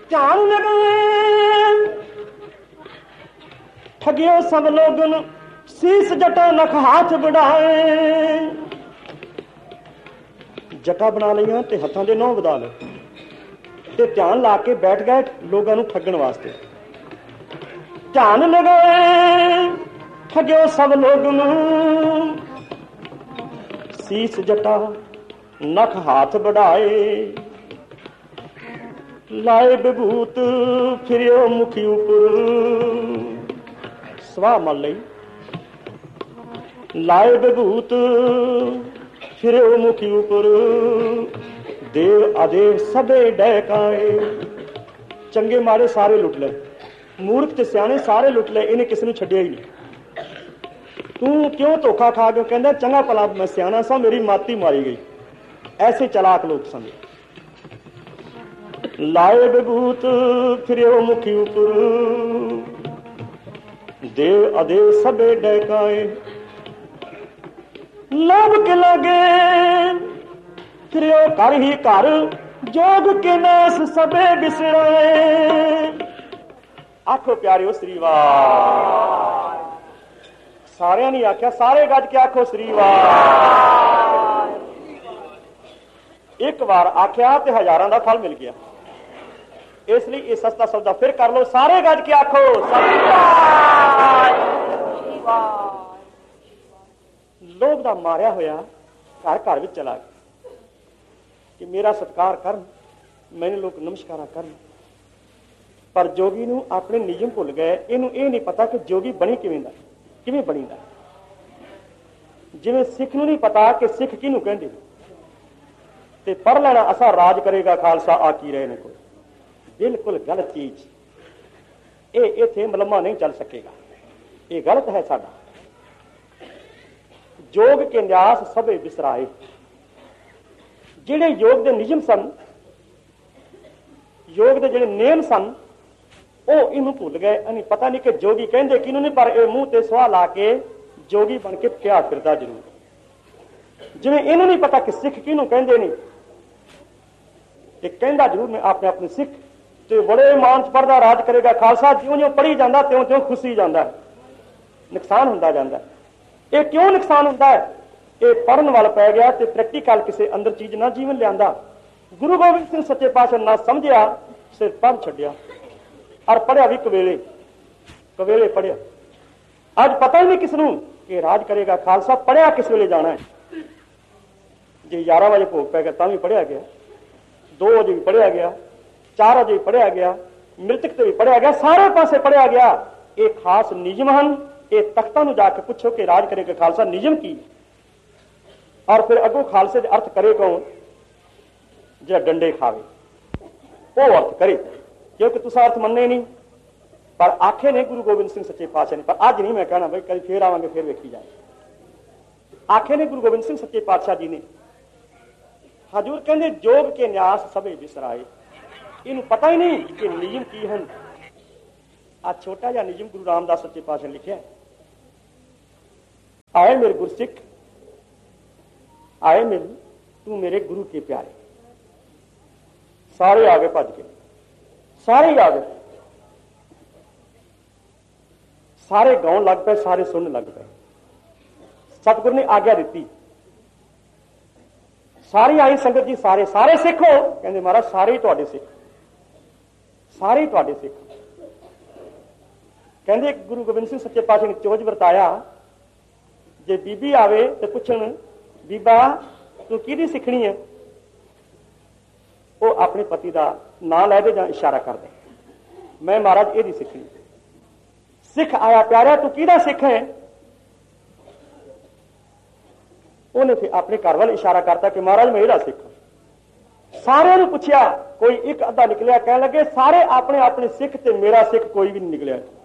ध्यान लगाए ठगियो सब लोगन शीस जटा नख हाथ बढ़ाए। जटा बना लिया ते हथां दे नौं वधा ले ते ध्यान ला के बैठ गए लोगों नूं ठगण वास्ते। ध्यान लगाए ठगियो सब लोगन शीस जटा नख हाथ बढ़ाए। लाए विभूत फिरियो मुखी उपर सवाह मल लई। लाए विभूत फिरियो मुखी उपर देव आदेव सबे डहकाए। चंगे माड़े सारे लुट ले, मूर्ख ते सियाणे सारे लुट ले, इन्हें किसी ने छड्डिया ही नहीं। तू क्यों धोखा खा गया? कहंदा चंगा भला मैं सियाणा सा, मेरी माती मारी गई। ऐसे चलाक लोग सन। लाए विभूत फिरियो मुखी उपर देव अदेव सबे डहकाए। लोभ के लगे फिरियो कर ही कर जोग के नास सबे बिसराए। आखो प्यारियो श्री वाह। सारे नहीं आख्या, सारे गज के आखो श्री वाह। एक बार आख्या ते हजारां दा फल मिल गया। इसलिए ये सस्ता सौदा फिर कर लो, सारे गज के आखो लोभ दा मारिया होया घर घर विच चला गया कि मेरा सत्कार कर, मैंने लोग नमस्कारा कर। पर जोगी नूं अपने नियम भुल गए। इनू ये नहीं पता कि जोगी बनी किवें बनीदा। जिवें सिख नूं नहीं पता कि सिख किहनूं कहंदे ते पढ़ लेना असा राज करेगा खालसा आ की रहे ने कोई। बिल्कुल गलत चीज। ये इत्थे मलम्मा नहीं चल सकेगा, ये गलत है साडा। योग के न्यास सबे बिसराए। जिहड़े योग के नियम सन, योग के जिहड़े नियम सन, वो इनू भुल गए। इन्हें पता नहीं कि जोगी कहंदे किनू नहीं, पर यह मुंह ते सुहा ला के जोगी बन के प्या फिरदा जरूर। जिवें इनू नहीं पता कि सिख किनू कहंदे नहीं, कहंदा जरूर मैं अपने अपने सिख ते बड़े मान च पढ़दा राज करेगा खालसा। ज्यों ज्यों पढ़ी जाता त्यों त्यों खुसी जाता, नुकसान होंदा जाता। ये क्यों नुकसान होंदा है? ये पढ़न वाल पै गया ते प्रैक्टिकल किसी अंदर चीज ना जीवन लिया। गुरु गोबिंद सिंह सच्चे पातशाह ना समझिया, सिर्फ पढ़ छड्डिया और पढ़िया भी कवेले पढ़िया। अज पता ही नहीं किसनूं कि राज करेगा खालसा पढ़िया किस वेले जाना है। जे 11 बजे भोग पै गया तां भी पढ़िया गया, 2 बजे भी पढ़िया गया, 4 बजे भी पढ़िया गया, मृतक ते भी पढ़िया गया, सारे पासे पढ़िया गया। ये खास नियम हैं। ये तख्तां नूं जाके पुछो कि राज करेगा खालसा नियम की, और फिर अगों खालसे दे अर्थ करे कौन? जिहड़ा डंडे खावे वो अर्थ करे, क्योंकि तुसां अर्थ मन्ने नहीं। पर आखे ने गुरु गोबिंद सिंह सच्चे पातशाह ने, पर अज नहीं मैं कहना भाई कल फिर आवांगे फिर वेखी जाए। आखे ने गुरु गोबिंद सिंह सच्चे पातशाह जी ने। हजूर कहंदे जोग के न्यास सबे बिसराए। इन्हू पता ही नहीं कि नियम की हैं। आ छोटा जिहा नियम गुरु रामदास सच्चे पातशाह ने लिखिया। आए मेरे गुरसिख, आए मेरे तू मेरे गुरु के प्यारे। सारे आ गए भज के, सारे ही आ गए, सारे गाउन लग पे, सारे सुन लग पे। सतगुरु ने आज्ञा दी, सारी आई संगत जी सारे सारे सिख हो। कहते महाराज सारे ही तुहाडे सिख, सारे ही तुहाडे सिख। कहते गुरु गोबिंद सिंह सच्चे पातशाह ने चोज वरताया, जे बीबी आवे तो पुछण बीबा तू किहदी सिखनी है, वो अपने पति का नां लै दे जां इशारा कर दे, मैं महाराज एदी सिखनी। सिख आया प्यारा तू किहदा सिख है? उन्हें फिर अपने घर वाल इशारा करता कि महाराज मैं एदा सिख। सारे ने पूछया, कोई एक अद्धा निकलिया, कह लगे सारे अपने अपने सिख ते मेरा सिख कोई भी नहीं निकलिया।